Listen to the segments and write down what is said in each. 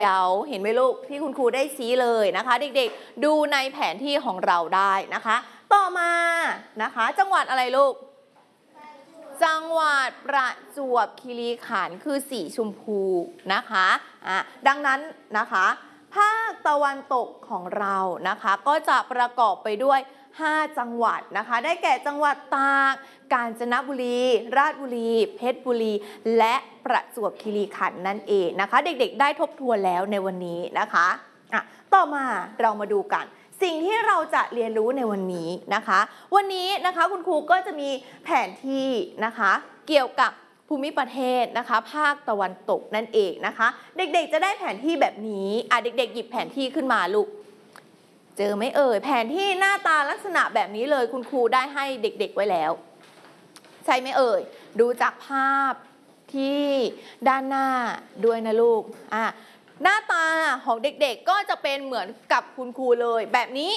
เดี๋ยวเห็นไหมลูกที่คุณครูได้ชี้เลยนะคะเด็กๆดูในแผนที่ของเราได้นะคะต่อมานะคะจังหวัดอะไรลูกจังหวัดประจวบคีรีขันธ์คือสีชมพูนะคะดังนั้นนะคะภาคตะวันตกของเรานะคะก็จะประกอบไปด้วย5จังหวัดนะคะได้แก่จังหวัดตากกาญจนบุรีราชบุรีเพชรบุรีและประจวบคีรีขันธ์นั่นเองนะคะเด็กๆได้ทบทวนแล้วในวันนี้นะคะต่อมาเรามาดูกันสิ่งที่เราจะเรียนรู้ในวันนี้นะคะวันนี้นะคะคุณครูก็จะมีแผนที่นะคะเกี่ยวกับภูมิประเทศนะคะภาคตะวันตกนั่นเองนะคะเด็กๆจะได้แผนที่แบบนี้เด็กๆหยิบแผนที่ขึ้นมาลูกเจอไหมเอ่ยแผนที่หน้าตาลักษณะแบบนี้เลยคุณครูได้ให้เด็กๆไว้แล้วใช่ไหมเอ่ยดูจากภาพที่ด้านหน้าด้วยนะลูกหน้าตาของเด็กๆก็จะเป็นเหมือนกับคุณครูเลยแบบนี้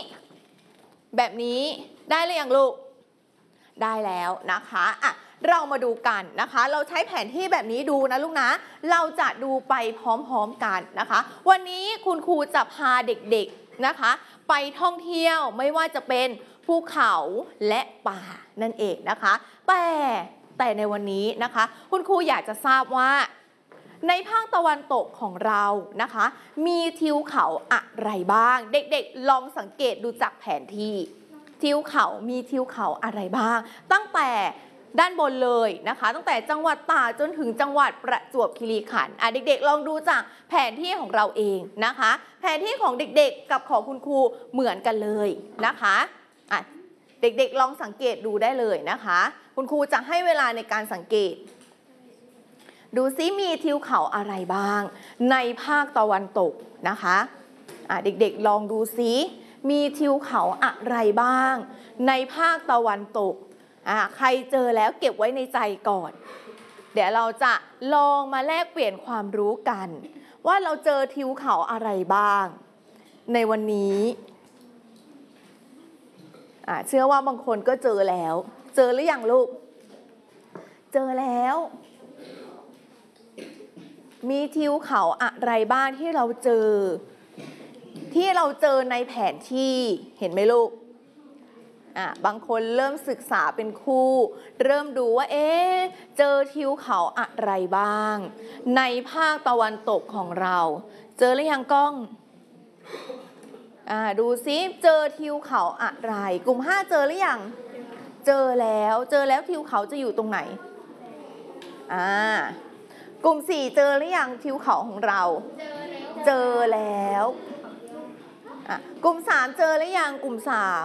ได้หรือยังลูกได้แล้วนะคะเรามาดูกันนะคะเราใช้แผนที่แบบนี้ดูนะลูกนะเราจะดูไปพร้อมๆกันนะคะวันนี้คุณครูจะพาเด็กๆนะคะไปท่องเที่ยวไม่ว่าจะเป็นภูเขาและป่านั่นเองนะคะแต่ในวันนี้นะคะคุณครูอยากจะทราบว่าในภาคตะวันตกของเรานะคะมีทิวเขาอะไรบ้างเด็กๆลองสังเกตดูจากแผนที่ทิวเขามีทิวเขาอะไรบ้างตั้งแต่ด้านบนเลยนะคะตั้งแต่จังหวัดตากจนถึงจังหวัดประจวบคีรีขันธ์เด็กๆลองดูจากแผนที่ของเราเองนะคะแผนที่ของเด็กๆกับของคุณครูเหมือนกันเลยนะคะเด็กๆลองสังเกตดูได้เลยนะคะคุณครูจะให้เวลาในการสังเกตดูซิมีทิวเขาอะไรบ้างในภาคตะวันตกนะคะเด็กๆลองดูซิมีทิวเขาอะไรบ้างในภาคตะวันตกใครเจอแล้วเก็บไว้ในใจก่อนเดี๋ยวเราจะลองมาแลกเปลี่ยนความรู้กันว่าเราเจอทิวเขาอะไรบ้างในวันนี้เชื่อว่าบางคนก็เจอแล้วเจอหรือยังลูกเจอแล้วมีทิวเขาอะไรบ้างที่เราเจอในแผนที่เห็นไหมลูกบางคนเริ่มศึกษาเป็นคู่เริ่มดูว่าเจอทิวเขาอะไรบ้างในภาคตะวันตกของเราเจอหรือยังกล้องดูซิเจอทิวเขาอะไรกลุ่ม5เจอหรือยังเจอแล้วทิวเขาจะอยู่ตรงไหนกลุ่ม4เจอหรือยังทิวเขาของเราเจอแล้วกลุ่ม3เจอหรือยังกลุ่ม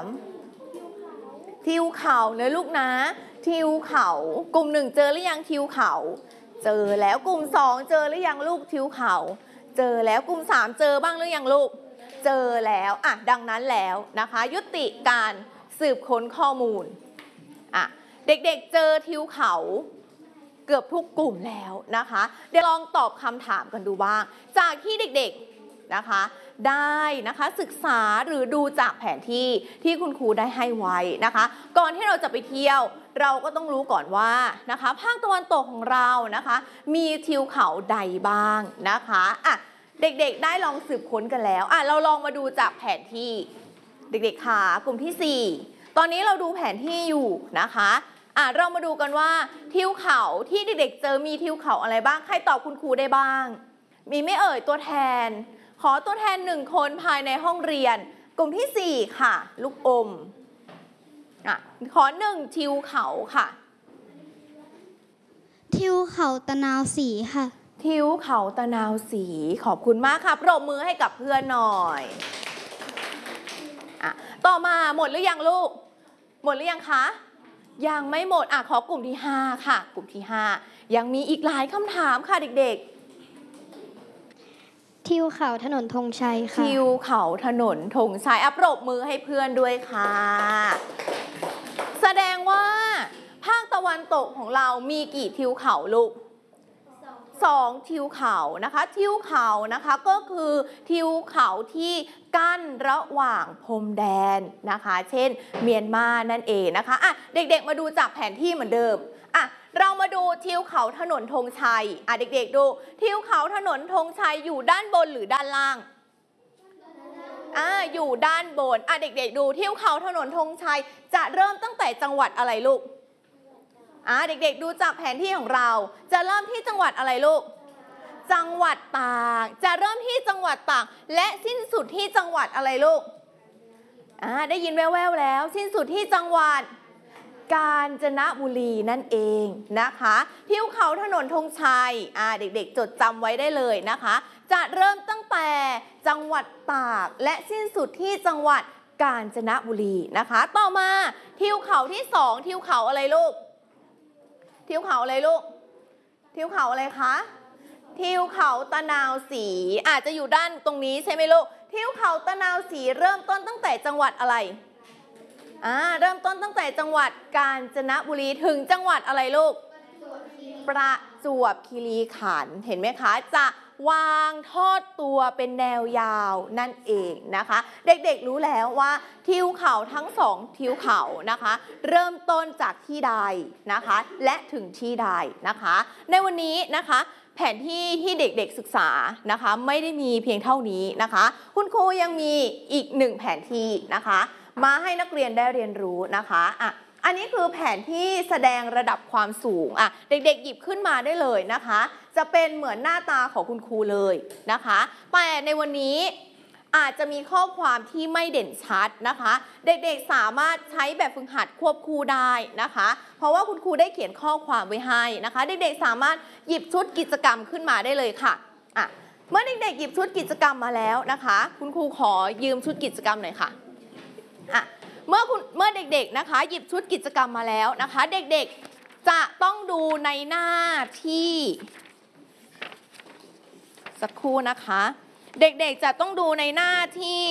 3ทิวเขาเนอะลูกนะทิวเขากลุ่ม1เจอหรือยังทิวเขาเจอแล้วกลุ่ม2เจอหรือยังลูกทิวเขาเจอแล้วกลุ่ม3เจอบ้างหรือยังลูกเจอแล้วดังนั้นแล้วนะคะยุติการสืบค้นข้อมูลเด็กๆเจอทิวเขาเกือบทุกกลุ่มแล้วนะคะเดี๋ยวลองตอบคำถามกันดูบ้างจากที่เด็กๆนะคะได้นะคะศึกษาหรือดูจากแผนที่ที่คุณครูได้ให้ไว้นะคะก่อนที่เราจะไปเที่ยวเราก็ต้องรู้ก่อนว่านะคะภาคตะวันตกของเรานะคะมีทิวเขาใดบ้างนะคะเด็กๆได้ลองสืบค้นกันแล้วเราลองมาดูจากแผนที่เด็กๆค่ะกลุ่มที่4ตอนนี้เราดูแผนที่อยู่นะคะเรามาดูกันว่าทิวเขาที่เด็กๆเจอมีทิวเขาอะไรบ้างใครตอบคุณครูได้บ้างมีไม่เอ่ยตัวแทนขอตัวแทน1คนภายในห้องเรียนกลุ่มที่4ค่ะลูกอมขอ1ทิวเขาค่ะทิวเขาตะนาวศรีค่ะทิวเขาตะนาวศรีขอบคุณมากค่ะปรบมือให้กับเพื่อนหน่อยต่อมาหมดหรือยังลูกหมดหรือยังคะยังไม่หมดขอกลุ่มที่5ค่ะกลุ่มที่5ยังมีอีกหลายคำถามค่ะเด็กๆทิวเขาถนนธงชัยค่ะทิวเขาถนนธงชัยปรบมือให้เพื่อนด้วยค่ะแสดงว่าภาคตะวันตกของเรามีกี่ทิวเขาลูก2ทิวเขานะคะทิวเขานะคะก็คือทิวเขาที่กั้นระหว่างพรมแดนนะคะเช่นเมียนมานั่นเองนะคะเด็กๆมาดูจากแผนที่เหมือนเดิมเรามาดูทิวเขาถนนธงชัยเด็กๆดูทิวเขาถนนธงชัยอยู่ด้านบนหรือด้านล่างอยู่ด้านบนเด็กๆดูทิวเขาถนนธงชัยจะเริ่มตั้งแต่จังหวัดอะไรลูกเด็กๆดูจากแผนที่ของเราจะเริ่มที่จังหวัดอะไรลูกจังหวัดตากจะเริ่มที่จังหวัดตากและสิ้นสุดที่จังหวัดอะไรลูกได้ยินแว่วๆแล้วสิ้นสุดที่จังหวัดกาญจนบุรีนั่นเองนะคะทิวเขาถนนธงชัยเด็กๆจดจำไว้ได้เลยนะคะจะเริ่มตั้งแต่จังหวัดตากและสิ้นสุดที่จังหวัดกาญจนบุรีนะคะต่อมาทิวเขาที่2ทิวเขาอะไรลูกทิวเขาอะไรลูกทิวเขาอะไรคะทิวเขาตะนาวศรีอาจจะอยู่ด้านตรงนี้ใช่ไหมลูกทิวเขาตะนาวศรีเริ่มต้นตั้งแต่จังหวัดอะไรเริ่มต้นตั้งแต่จังหวัดกาญจนบุรีถึงจังหวัดอะไรลูกประจวบคีรีขันธ์เห็นไหมคะจะวางทอดตัวเป็นแนวยาวนั่นเองนะคะเด็กๆรู้แล้วว่าทิวเขาทั้ง2ทิวเขานะคะเริ่มต้นจากที่ใดนะคะและถึงที่ใดนะคะในวันนี้นะคะแผนที่ที่เด็กๆศึกษานะคะไม่ได้มีเพียงเท่านี้นะคะคุณครูยังมีอีก1แผนที่นะคะมาให้นักเรียนได้เรียนรู้นะคะอันนี้คือแผนที่แสดงระดับความสูงเด็กๆหยิบขึ้นมาได้เลยนะคะจะเป็นเหมือนหน้าตาของคุณครูเลยนะคะแต่ในวันนี้อาจจะมีข้อความที่ไม่เด่นชัดนะคะเด็กๆสามารถใช้แบบฝึกหัดควบคู่ได้นะคะเพราะว่าคุณครูได้เขียนข้อความไว้ให้นะคะเด็กๆสามารถหยิบชุดกิจกรรมขึ้นมาได้เลยค่ะเมื่อเด็กๆหยิบชุดกิจกรรมมาแล้วนะคะคุณครูขอยืมชุดกิจกรรมหน่อยค่ะเมื่อเด็กๆนะคะหยิบชุดกิจกรรมมาแล้วนะคะเด็กๆจะต้องดูในหน้าที่สักครู่นะคะเด็กๆจะต้องดูในหน้าที่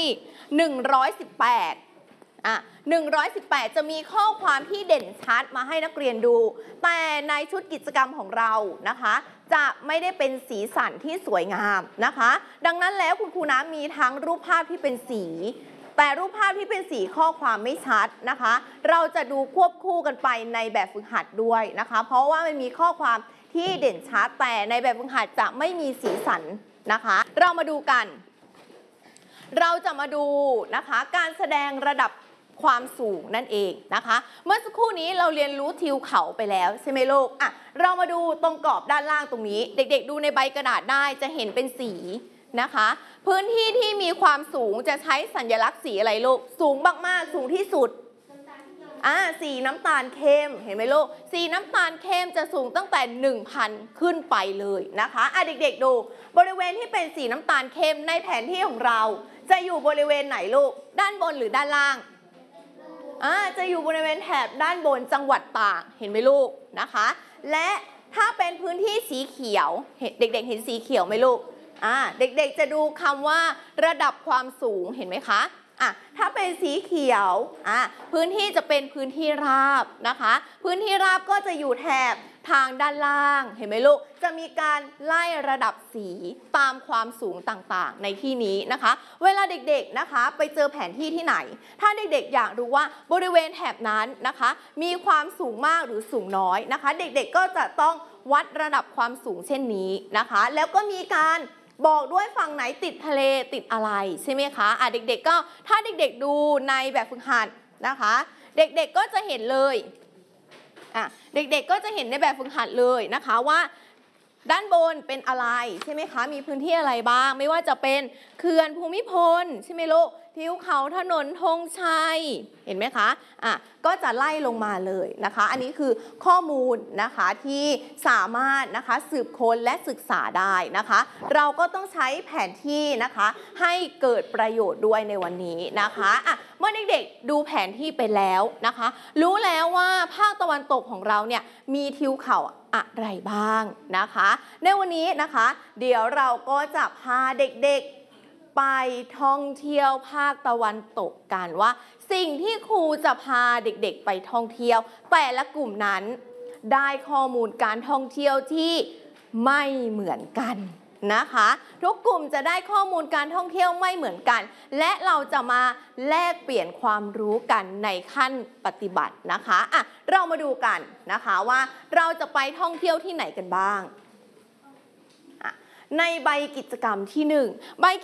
118จะมีข้อความที่เด่นชัดมาให้นักเรียนดูแต่ในชุดกิจกรรมของเรานะคะจะไม่ได้เป็นสีสันที่สวยงามนะคะดังนั้นแล้วคุณครูนะมีทั้งรูปภาพที่เป็นสีแต่รูปภาพที่เป็นสีข้อความไม่ชัดนะคะเราจะดูควบคู่กันไปในแบบฝึกหัดด้วยนะคะเพราะว่ามันมีข้อความที่เด่นชัดแต่ในแบบฝึกหัดจะไม่มีสีสันนะคะเรามาดูกันเราจะมาดูนะคะการแสดงระดับความสูงนั่นเองนะคะเมื่อสักครู่นี้เราเรียนรู้ทิวเขาไปแล้วใช่ไหมลูกเรามาดูตรงกรอบด้านล่างตรงนี้เด็กๆดูในใบกระดาษได้จะเห็นเป็นสีนะคะพื้นที่ที่มีความสูงจะใช้สัญลักษณ์สีอะไรลูกสูงมากๆสูงที่สุดสีน้ำตาลเข้มเห็นไหมลูกสีน้ำตาลเข้มจะสูงตั้งแต่ 1,000 ขึ้นไปเลยนะคะเด็กๆดูบริเวณที่เป็นสีน้ำตาลเข้มในแผนที่ของเราจะอยู่บริเวณไหนลูกด้านบนหรือด้านล่างจะอยู่บริเวณแถบด้านบนจังหวัดตากเห็นไหมลูกนะคะและถ้าเป็นพื้นที่สีเขียวเด็กๆเห็นสีเขียวไหมลูกเด็กๆจะดูคำว่าระดับความสูงเห็นไหมคะถ้าเป็นสีเขียวพื้นที่จะเป็นพื้นที่ราบนะคะพื้นที่ราบก็จะอยู่แถบทางด้านล่างเห็นไหมลูกจะมีการไล่ระดับสีตามความสูงต่างๆในที่นี้นะคะเวลาเด็กๆนะคะไปเจอแผนที่ที่ไหนถ้าเด็กๆอยากรู้ว่าบริเวณแถบนั้นนะคะมีความสูงมากหรือสูงน้อยนะคะเด็กๆก็จะต้องวัดระดับความสูงเช่นนี้นะคะแล้วก็มีการบอกด้วยฝั่งไหนติดทะเลติดอะไรใช่ไหมคะเด็กๆก็ถ้าเด็กๆดูในแบบฝึกหัดนะคะเด็กๆก็จะเห็นเลยเด็กๆก็จะเห็นในแบบฝึกหัดเลยนะคะว่าด้านบนเป็นอะไรใช่ไหมคะมีพื้นที่อะไรบ้างไม่ว่าจะเป็นเขื่อนภูมิพลใช่ไหมลูกทิวเขาถนนธงชัยเห็นไหมคะก็จะไล่ลงมาเลยนะคะอันนี้คือข้อมูลนะคะที่สามารถนะคะสืบค้นและศึกษาได้นะคะเราก็ต้องใช้แผนที่นะคะให้เกิดประโยชน์ด้วยในวันนี้นะคะเมื่อเด็กๆดูแผนที่ไปแล้วนะคะรู้แล้วว่าภาคตะวันตกของเราเนี่ยมีทิวเขาอะไรบ้างนะคะในวันนี้นะคะเดี๋ยวเราก็จะพาเด็กๆไปท่องเที่ยวภาคตะวันตกกันว่าสิ่งที่ครูจะพาเด็กๆไปท่องเที่ยวแต่ละกลุ่มนั้นได้ข้อมูลการท่องเที่ยวที่ไม่เหมือนกันนะคะ ทุกกลุ่มจะได้ข้อมูลการท่องเที่ยวไม่เหมือนกัน และเราจะมาแลกเปลี่ยนความรู้กันในขั้นปฏิบัตินะคะอ่ะเรามาดูกันนะคะว่าเราจะไปท่องเที่ยวที่ไหนกันบ้างในใบกิจกรรมที่1ใบ